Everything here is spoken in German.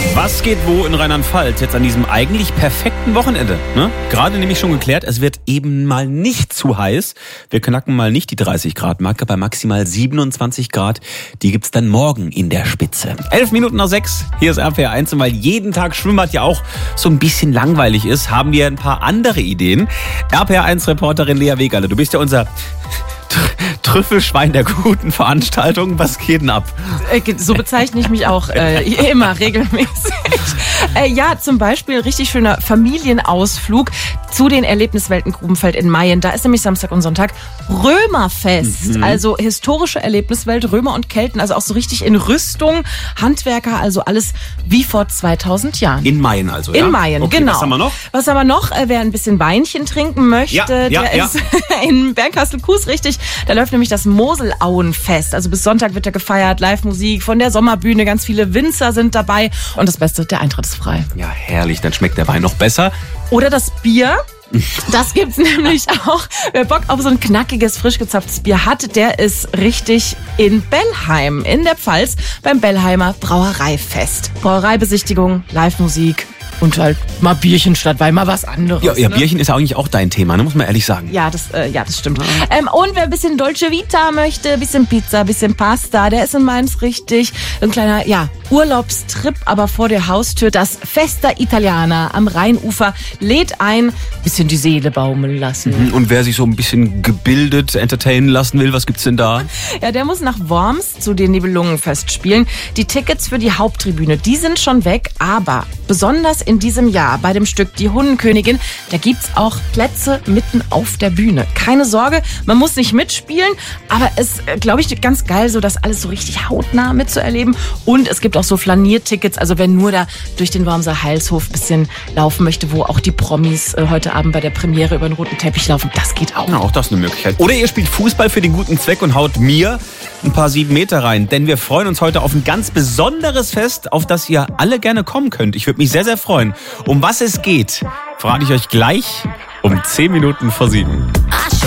Was geht wo in Rheinland-Pfalz jetzt an diesem eigentlich perfekten Wochenende? Ne? Gerade nämlich schon geklärt, es wird eben mal nicht zu heiß. Wir knacken mal nicht die 30-Grad-Marke bei maximal 27 Grad. Die gibt's dann morgen in der Spitze. 11 Minuten nach 6, hier ist RPR 1. Und weil jeden Tag Schwimmbad ja auch so ein bisschen langweilig ist, haben wir ein paar andere Ideen. RPR 1-Reporterin Lea Wegerle, du bist ja unser Trüffelschwein der guten Veranstaltung. Was geht denn ab? So bezeichne ich mich auch immer regelmäßig. Ja, zum Beispiel ein richtig schöner Familienausflug zu den Erlebniswelten Grubenfeld in Mayen. Da ist nämlich Samstag und Sonntag Römerfest. Also historische Erlebniswelt, Römer und Kelten, also auch so richtig in Rüstung, Handwerker, also alles wie vor 2000 Jahren. In Mayen also, ja? In Mayen, okay, genau. Was haben wir noch? Wer ein bisschen Weinchen trinken möchte, der ist in Bernkastel-Kues, richtig. Da läuft nämlich das Moselauenfest. Also bis Sonntag wird da gefeiert, Live-Musik von der Sommerbühne, ganz viele Winzer sind dabei. Und das Beste, der Eintritt ist frei. Ja, herrlich, dann schmeckt der Wein noch besser. Oder das Bier. Das gibt's nämlich auch. Wer Bock auf so ein knackiges, frisch gezapftes Bier hat, der ist richtig in Bellheim, in der Pfalz, beim Bellheimer Brauereifest. Brauereibesichtigung, Live-Musik. Und halt mal Bierchen statt Wein, mal was anderes. Ja, Bierchen ist eigentlich auch dein Thema, ne? Muss man ehrlich sagen. Ja, das stimmt. Und wer ein bisschen Dolce Vita möchte, ein bisschen Pizza, ein bisschen Pasta, der ist in Mainz richtig. Ein kleiner, Urlaubstrip, aber vor der Haustür. Das Festa Italiana am Rheinufer lädt ein, bisschen die Seele baumeln lassen. Und wer sich so ein bisschen gebildet entertainen lassen will, was gibt's denn da? Ja, der muss nach Worms zu den Nibelungenfestspielen. Die Tickets für die Haupttribüne, die sind schon weg, aber besonders in diesem Jahr bei dem Stück Die Hundenkönigin, da gibt's auch Plätze mitten auf der Bühne. Keine Sorge, man muss nicht mitspielen, aber es, glaube ich, ganz geil, so das alles so richtig hautnah mitzuerleben. Und es gibt auch so Flaniertickets, also wenn nur da durch den Wormser Heilshof ein bisschen laufen möchte, wo auch die Promis heute Abend bei der Premiere über den roten Teppich laufen, das geht auch. Ja, auch das ist eine Möglichkeit. Oder ihr spielt Fußball für den guten Zweck und haut mir ein paar 7 Meter rein, denn wir freuen uns heute auf ein ganz besonderes Fest, auf das ihr alle gerne kommen könnt. Ich würde mich sehr, sehr freuen. Um was es geht, verrate ich euch gleich um 10 Minuten vor 7.